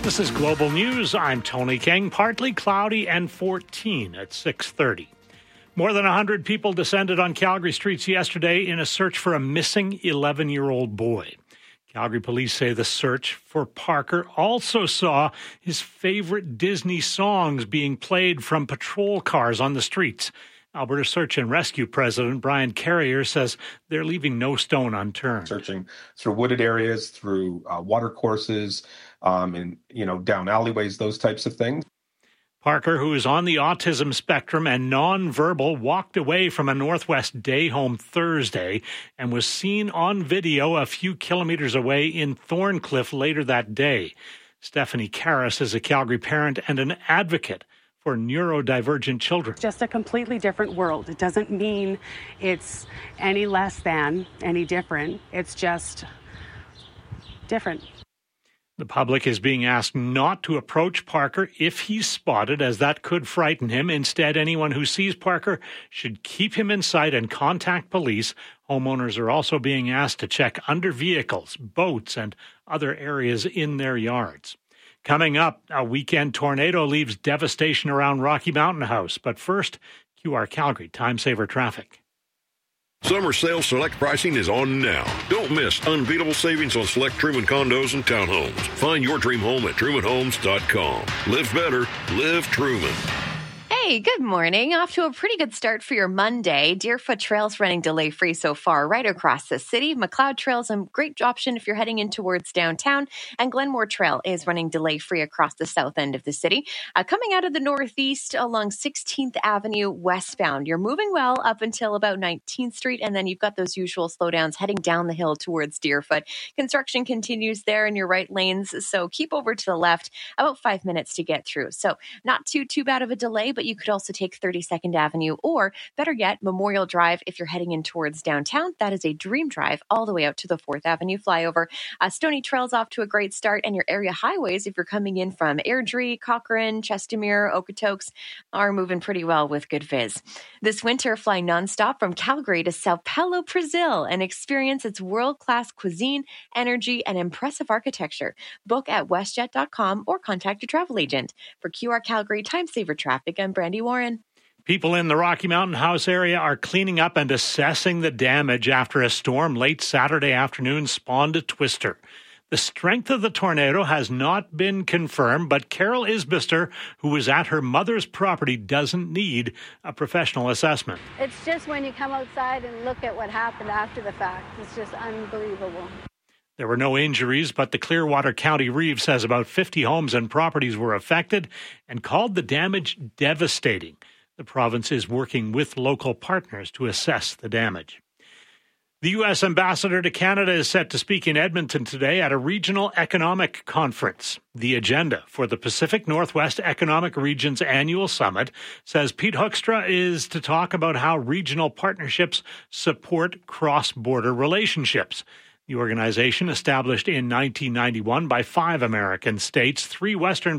This is Global News. I'm Tony King. Partly cloudy and 14 at 6:30. More than 100 people descended on Calgary streets yesterday in a search for a missing 11-year-old boy. Calgary police say the search for Parker also saw his favorite Disney songs being played from patrol cars on the streets. Alberta Search and Rescue President Brian Carrier says they're leaving no stone unturned. Searching through wooded areas, through water courses, and down alleyways, those types of things. Parker, who is on the autism spectrum and nonverbal, walked away from a Northwest day home Thursday and was seen on video a few kilometers away in Thorncliffe later that day. Stephanie Karras is a Calgary parent and an advocate for neurodivergent children. Just a completely different world. It doesn't mean it's any less than, any different. It's just different. The public is being asked not to approach Parker if he's spotted, as that could frighten him. Instead, anyone who sees Parker should keep him in sight and contact police. Homeowners are also being asked to check under vehicles, boats, and other areas in their yards. Coming up, a weekend tornado leaves devastation around Rocky Mountain House. But first, QR Calgary Time Saver Traffic. Summer sale select pricing is on now. Don't miss unbeatable savings on select Truman condos and townhomes. Find your dream home at trumanhomes.com. Live better, live Truman. Hey, good morning. Off to a pretty good start for your Monday. Deerfoot Trail's running delay-free so far right across the city. McLeod Trail's a great option if you're heading in towards downtown. And Glenmore Trail is running delay-free across the south end of the city. Coming out of the northeast along 16th Avenue westbound. You're moving well up until about 19th Street, and then you've got those usual slowdowns heading down the hill towards Deerfoot. Construction continues there in your right lanes, so keep over to the left. About 5 minutes to get through. So not too bad of a delay, but you could also take 32nd Avenue or, better yet, Memorial Drive if you're heading in towards downtown. That is a dream drive all the way out to the 4th Avenue flyover. Stony Trail's off to a great start, and your area highways, if you're coming in from Airdrie, Cochrane, Chestermere, Okotoks, are moving pretty well with good viz. This winter, fly nonstop from Calgary to Sao Paulo, Brazil, and experience its world-class cuisine, energy, and impressive architecture. Book at westjet.com or contact your travel agent. For QR Calgary Time Saver Traffic, I'm Brandy Warren. People in the Rocky Mountain House area are cleaning up and assessing the damage after a storm late Saturday afternoon spawned a twister. The strength of the tornado has not been confirmed, but Carol Isbister, who was at her mother's property, doesn't need a professional assessment. It's just when you come outside and look at what happened after the fact, it's just unbelievable. There were no injuries, but the Clearwater County Reeve says about 50 homes and properties were affected and called the damage devastating. The province is working with local partners to assess the damage. The U.S. ambassador to Canada is set to speak in Edmonton today at a regional economic conference. The agenda for the Pacific Northwest Economic Region's annual summit says Pete Hoekstra is to talk about how regional partnerships support cross-border relationships. The organization, established in 1991 by 5 American states, 3 Western